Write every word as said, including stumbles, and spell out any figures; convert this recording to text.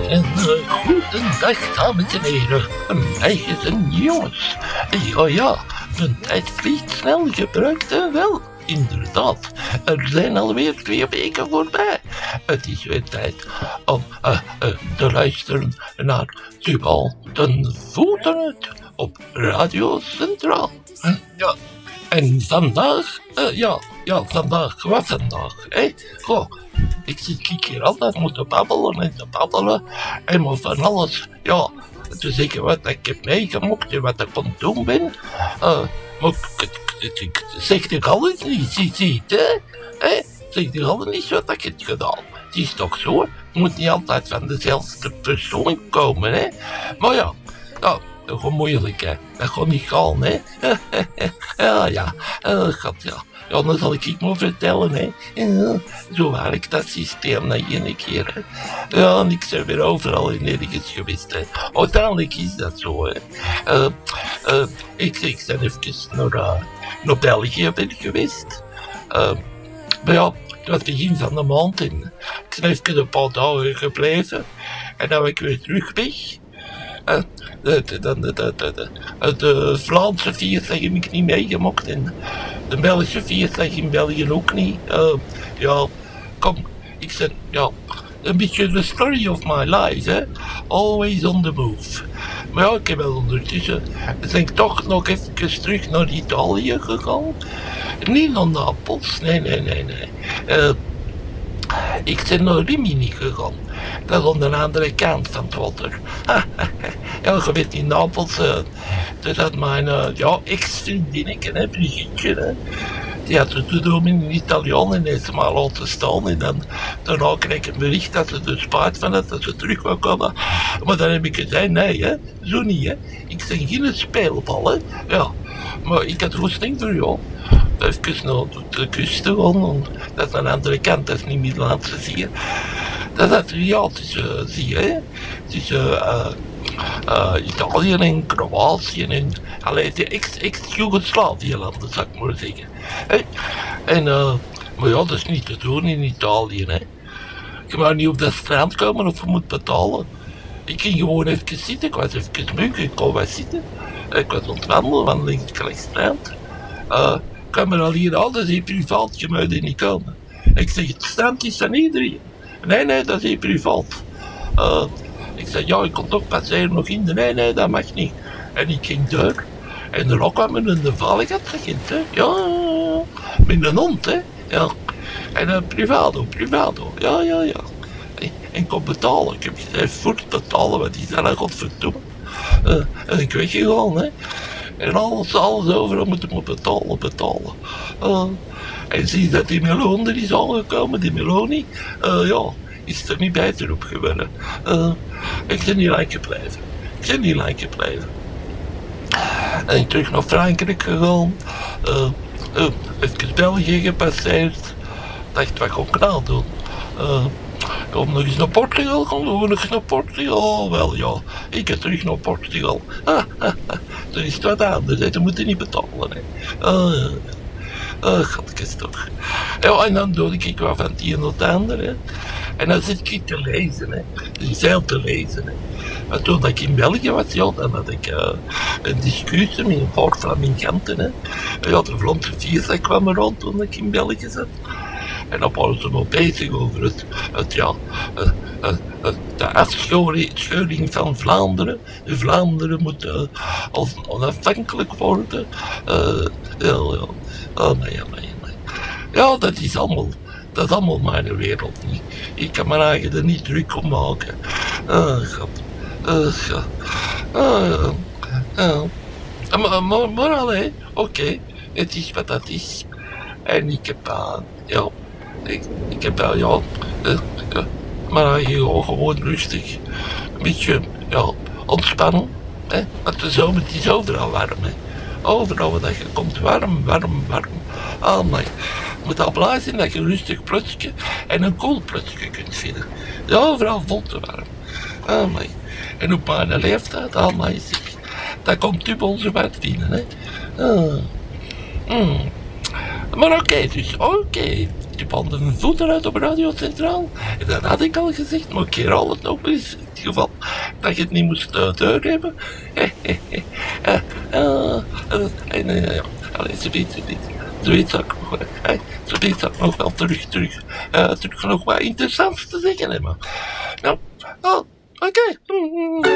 En uh, goedendag, dames en heren, meisjes en jongens. Ja, ja, de tijd vliegt snel, gebruikt en wel. Inderdaad, er zijn alweer twee weken voorbij. Het is weer tijd om uh, uh, te luisteren naar Tubal ten voeten uit op Radio Centraal. Ja, en vandaag, uh, ja, ja, vandaag, wat vandaag, hè? Goh, ik zit hier altijd moeten babbelen en te babbelen en maar van alles, ja, te zeggen wat ik heb meegemaakt en wat ik aan het doen ben. Uh, maar ik, ik, ik zeg toch alles niet, zie, zie, hè? hè? Zeg toch alles niet wat ik heb gedaan. Het is toch zo, het moet niet altijd van dezelfde persoon komen, hè? Maar ja, ja, dat gaat moeilijk, hè? Dat gaat niet gaan, hè? ja, ja, oh god, ja. Ja, dan zal ik het maar vertellen, hè. Ja, zo werkt dat systeem na één keer, hè. Ja, en ik ben weer overal in nergens geweest, hè. Uiteindelijk is dat zo, hè. Uh, uh, ik, ik ben even naar, uh, naar België ben geweest. Uh, maar ja, het was begin van de maand en ik ben even een paar dagen gebleven. En dan ben ik weer terug weg. Uh, de, de, de, de, de, de, de Vlaamse vierslag heb ik niet meegemaakt en de Belgische vierslag in België ook niet. Uh, ja, kom, ik zeg, ja, een beetje the story of my life, hè. Always on the move. Maar ja, ik heb wel ondertussen, ben ik toch nog even terug naar Italië gegaan. Niet naar Napels, nee, nee, nee, nee. Uh, ik ben naar Rimini gegaan. Dat is aan de andere kant van het water. ja, je weet in Napels, uh, dat had mijn uh, ja, ex-vriendinnetje, hè, Brigitte, hè. Die had het te doen in Italiaan en heeft ze maar laten staan. En dan, daarna kreeg ik een bericht dat ze er spijt van had, dat ze terug wou komen. Maar dan heb ik gezegd, nee, hè, zo niet, hè. Ik ben geen speelbal, hè. Ja, maar ik had goesting voor jou. Even naar de kust te gaan, dat is aan de andere kant, dat is niet Middellandse Zee. Dat is Adriatische Zee, hè. Tussen uh, uh, Italië en Kroatië en allee, de ex-Jugoslavië-landen, zou ik maar zeggen. Hè? En, uh, maar ja, dat is niet te doen in Italië, hè. Je mag niet op dat strand komen of je moet betalen. Ik ging gewoon even zitten, ik was even moe, ik kon wat zitten. Ik was aan het wandelen, wandeling het strand. Uh, kwam er al hier aan, dat is hier privaat, je mag er niet komen. Ik zeg, het strand is van iedereen. Nee, nee, dat is hier privaat. Uh, ik zei, ja, ik kon toch passeren nog in de... Nee, nee, dat mag niet. En ik ging door. En er ook kwam een veiligheidsagent, hè. Ja, met een hond, hè. Ja. En een privado, privado. Ja, ja, ja. En ik kon betalen. Ik heb gezegd, voort betalen, wat is dat nou, godverdomme. Uh, en ik weggegaan, hè. En alles, alles overal moet ik maar betalen, betalen. Uh, en zie dat die meloen er is aangekomen, die melonie, uh, ja, is er niet beter op geworden. Uh, ik ben niet lang gebleven. Ik ben niet lang gebleven. En ik terug naar Frankrijk gegaan, uh, uh, even België gepasseerd. Dacht, wat ga ik nou doen? Uh, Om nog eens naar Portugal gaan, gaan we nog eens naar Portugal. Oh, wel ja, ik ga terug naar Portugal. Ah, ah, ah. Er is wat anders, hè. Dat moet je niet betalen. Hè. Oh, oh godkes toch. Ja, en dan doe ik wat van het een tot het ander. Hè. En dan zit ik te lezen. Hè. Er is heel te lezen. Hè. Maar toen ik in België was, ja, dan had ik uh, een discussie met een paar Flaminganten. Hè. Ja, de Vlaamse vierslag kwam er rond toen ik in België zat. En dan waren ze nog bezig over het, het ja, uh, uh, uh, de afscheuring van Vlaanderen. De Vlaanderen moet uh, als onafhankelijk worden. Uh, ja, ja. Oh nee, nee, nee. Ja, dat is allemaal, dat is allemaal mijn wereld niet. Ik kan mijn eigen er niet druk om maken. Oh god. Oh god. Oh, ja. Ja. Maar, maar, maar alleen, oké, okay. Het is wat dat is. En ik heb, uh, ja... Ik, ik heb wel, ja, uh, uh, maar hier gewoon rustig, een beetje, ja, ontspannen, hè. Want de zomer is overal warm, hè. Overal dat je komt, warm, warm, warm. Oh nee, je moet al blij zijn dat je rustig plotsje en een koel plotsje kunt vinden. Ja, overal vol te warm. Oh nee, en op mijn leeftijd, oh nee, zeg, dat komt dubbel zo wat binnen, hè. Oh. Mm. Maar oké, okay, dus oké. Okay. heb al een voet eruit op Radio Centraal. En dat had ik al gezegd, maar ik herhaal het nog eens. In het geval dat je het niet moest uh, doorhebben. Eh, eh, eh. Uh, uh, en, uh, allee, zoiets, zoiets. Zoiets zou ik nog, uh, zoiets zou ik nog wel terug, terug, uh, terug nog wat interessants te zeggen hebben. Nou, oh, oké. Okay.